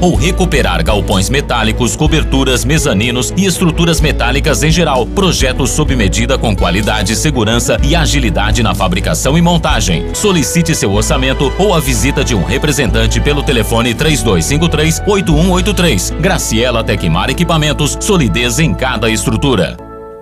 ou recuperar galpões metálicos, coberturas, mezaninos e estruturas metálicas em geral. Projetos sob medida com qualidade, segurança e agilidade na fabricação e montagem. Solicite seu orçamento ou a visita de um representante pelo telefone 3253-8183. Graciela Tecmar Equipamentos, solidez em cada estrutura.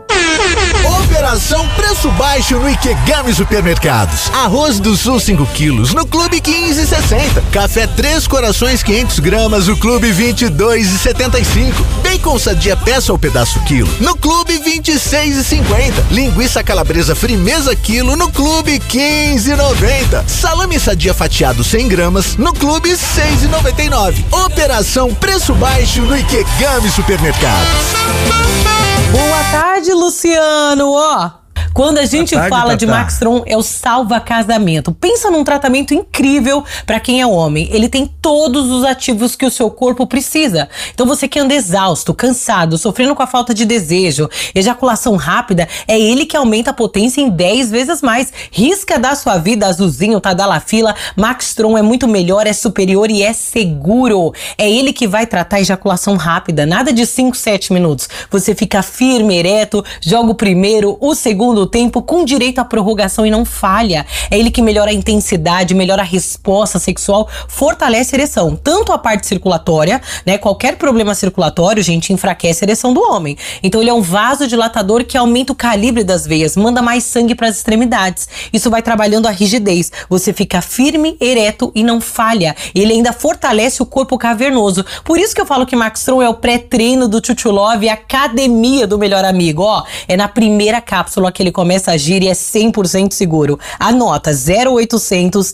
Operação Preço Baixo no Ikegami Supermercados. Arroz do Sul 5 quilos no Clube 15,60. Café 3 Corações 500 gramas no Clube 22,75. Bacon Sadia peça ao pedaço quilo no Clube 26,50. Linguiça Calabresa Frimeza quilo no Clube 15,90. Salame Sadia fatiado 100 gramas no Clube 6,99. Operação Preço Baixo no Ikegami Supermercados. Boa tarde, Luciano. Quando a gente fala de Maxtron, é o salva-casamento. Pensa num tratamento incrível para quem é homem. Ele tem todos os ativos que o seu corpo precisa. Então você que anda exausto, cansado, sofrendo com a falta de desejo, ejaculação rápida, é ele que aumenta a potência em 10 vezes mais. Risca da sua vida, azulzinho, Tadalafila. Maxtron é muito melhor, é superior e é seguro. É ele que vai tratar a ejaculação rápida. Nada de 5, 7 minutos. Você fica firme, ereto, joga o primeiro, o segundo tempo com direito à prorrogação e não falha. É ele que melhora a intensidade, melhora a resposta sexual, fortalece a ereção, tanto a parte circulatória, né? Qualquer problema circulatório, gente, enfraquece a ereção do homem. Então ele é um vasodilatador que aumenta o calibre das veias, manda mais sangue para as extremidades. Isso vai trabalhando a rigidez. Você fica firme, ereto e não falha. Ele ainda fortalece o corpo cavernoso. Por isso que eu falo que Maxtron é o pré-treino do Chuchu Love e a academia do melhor amigo. É na primeira cápsula que ele começa a agir e é 100% seguro. Anota 0800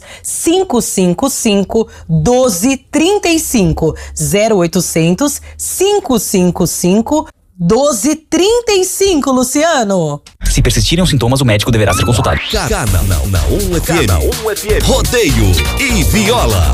555 1235. 0800 555 1235, Luciano. Se persistirem os sintomas, o médico deverá ser consultado. Canal 1 FM. Rodeio e viola.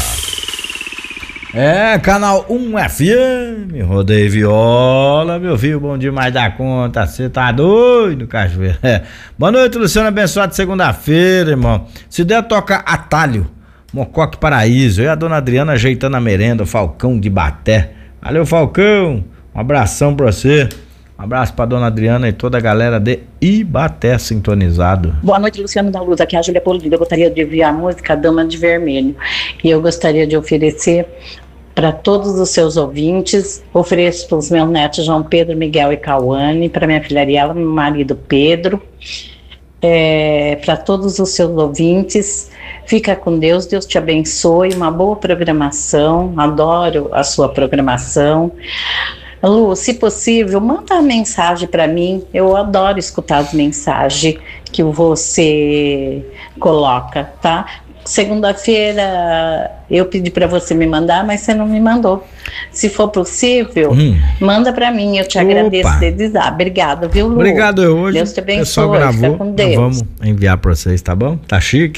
Canal 1 FM, Rodeio e Viola, meu filho, bom demais da conta, você tá doido, cachoeira? Boa noite, Luciano, abençoado segunda-feira, irmão. Se der, toca Atalho, Mocoque Paraíso, e a dona Adriana ajeitando a merenda, o Falcão de Baté. Valeu, Falcão, um abração pra você. Um abraço pra dona Adriana e toda a galera de Ibaté sintonizado. Boa noite, Luciano da Luz. Aqui é a Júlia Polida. Eu gostaria de ouvir a música Dama de Vermelho. E eu gostaria de oferecer para todos os seus ouvintes. Ofereço para os meus netos João Pedro, Miguel e Cauane, para minha filha Ariela, meu marido Pedro. Para todos os seus ouvintes. Fica com Deus, Deus te abençoe. Uma boa programação. Adoro a sua programação. Lu, se possível, manda uma mensagem para mim. Eu adoro escutar as mensagens que você coloca, tá? Segunda-feira eu pedi para você me mandar, mas você não me mandou. Se for possível, manda para mim. Eu te agradeço desde já. Obrigada, viu, Lu? Obrigado eu hoje. Deus te abençoe. Pessoal gravou, fica com Deus. Vamos enviar para vocês, tá bom? Tá chique?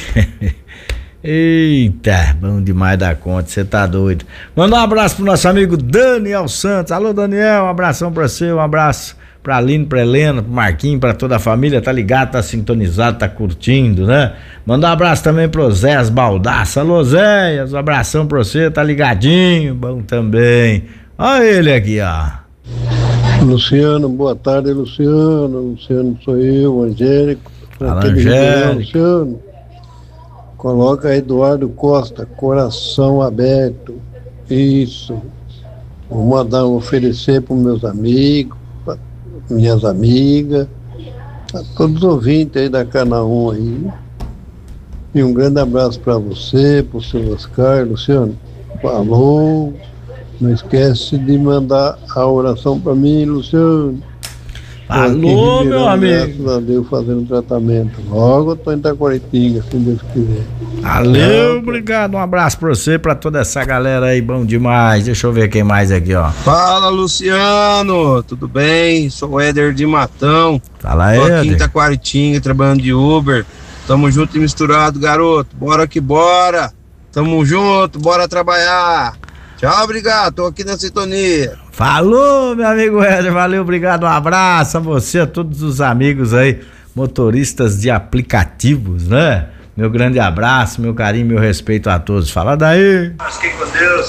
Eita, bom demais da conta, você tá doido. Manda um abraço pro nosso amigo Daniel Santos. Alô, Daniel, um abração pra você, um abraço pra Aline, pra Helena, pro Marquinhos, pra toda a família, tá ligado, tá sintonizado, tá curtindo, né? Manda um abraço também pro Zéas Baldaça. Alô, Zéas, um abração pra você, tá ligadinho, bom também. Olha ele aqui, ó. Luciano, boa tarde, Luciano. Luciano sou eu, Angélico. Fala, Angélico. Luciano. Coloca Eduardo Costa, Coração Aberto. Isso. Vou mandar oferecer para meus amigos, pra minhas amigas, a todos os ouvintes aí da Canal 1 aí. E um grande abraço para você, para o seu Oscar. Luciano, falou. Não esquece de mandar a oração para mim, Luciano. Alô, meu amigo. Graças a Deus fazendo tratamento. Logo eu tô em Itaquaritinga, se Deus quiser. Valeu, obrigado. Um abraço pra você, pra toda essa galera aí, bom demais. Deixa eu ver quem mais aqui, ó. Fala, Luciano, tudo bem? Sou o Éder de Matão. Fala, Éder. Éder. Tô aqui em Itaquaritinga, trabalhando de Uber. Tamo junto e misturado, garoto. Bora que bora. Tamo junto, bora trabalhar. Tchau, obrigado, tô aqui na sintonia. Falou, meu amigo Éder, valeu, obrigado, um abraço a você, a todos os amigos aí, motoristas de aplicativos, né? Meu grande abraço, meu carinho, meu respeito a todos. Fala daí. Fiquem com Deus.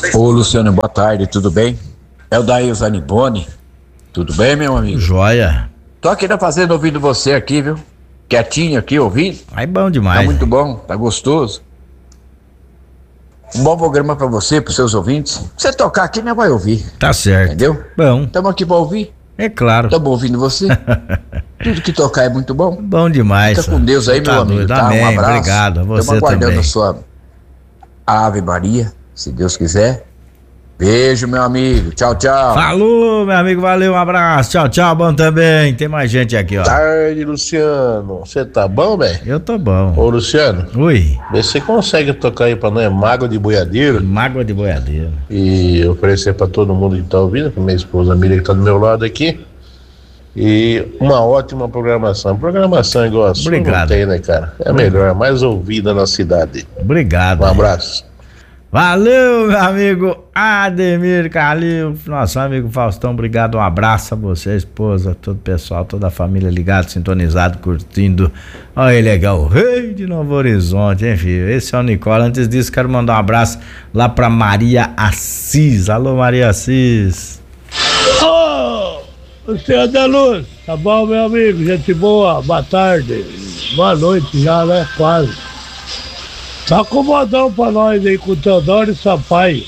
Ô Luciano, boa tarde, tudo bem? É o Daí Zaniboni. Tudo bem, meu amigo? Joia. Tô aqui na fazenda ouvindo você aqui, viu? Quietinho aqui, ouvindo. Aí bom demais. Tá muito bom, tá gostoso. Um bom programa pra você, pros seus ouvintes. Se você tocar aqui, não vai ouvir. Tá certo. Entendeu? Bom. Tamo aqui pra ouvir. É claro. Tamo ouvindo você. Tudo que tocar é muito bom. Bom demais. Fica com Deus aí, meu amigo. Tá? Amém. Um abraço. Obrigado a você Estamos aguardando também. a sua Ave Maria, se Deus quiser. Beijo, meu amigo. Tchau, tchau. Falou, meu amigo. Valeu, um abraço. Tchau, tchau. Bom também. Tem mais gente aqui, ó. Tarde, Luciano. Você tá bom, velho? Eu tô bom. Ô, Luciano. Oi. Você consegue tocar aí pra nós Mágoa de Boiadeiro? Mágoa de Boiadeiro. E oferecer pra todo mundo que tá ouvindo, pra minha esposa Miriam que tá do meu lado aqui. E uma ótima programação. Programação igual a sua. Obrigado. Não tem, né, cara? É a melhor, a mais ouvida na cidade. Obrigado. Um abraço. Valeu, meu amigo Ademir Calil, nosso amigo Faustão, obrigado, um abraço a você, a esposa, todo o pessoal, toda a família ligado, sintonizado, curtindo. Olha ele legal, o rei de Novo Horizonte, enfim, esse é o Nicola. Antes disso, quero mandar um abraço lá pra Maria Assis. Alô, Maria Assis. Ô, Luciano da Luz, tá bom, meu amigo? Gente boa, boa tarde, boa noite já, né? Quase. Tá acomodão pra nós aí com o Teodoro Sampaio.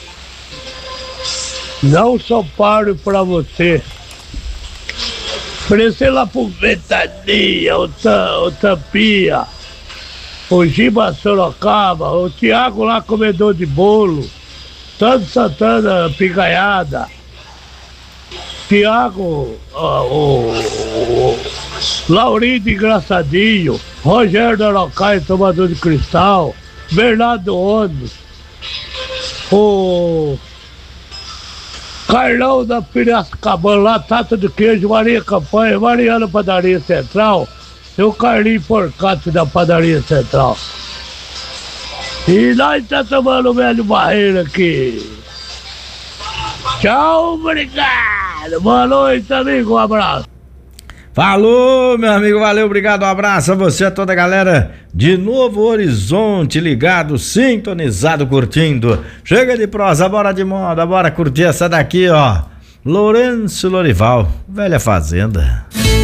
Não só paro pra você. Oferecer lá pro Ventania, o Tampia, o Giba Sorocaba, o Thiago lá comedor de bolo, Tanto Santana Pigaiada, Thiago, o Laurindo Engraçadinho, Rogério da Araucária, tomador de cristal, Bernardo Ônibus, o Carlão da Piracicabana, lá, Tata do Queijo, Maria Campanha, Mariana Padaria Central e o Carlinho Porcato da Padaria Central. E nós tá tomando o velho Barreiro aqui. Tchau, obrigado. Boa noite, amigo. Um abraço. Falou, meu amigo, valeu, obrigado, um abraço a você, a toda a galera de Novo Horizonte, ligado, sintonizado, curtindo. Chega de prosa, bora de moda, bora curtir essa daqui, ó. Lourenço Lorival, Velha Fazenda.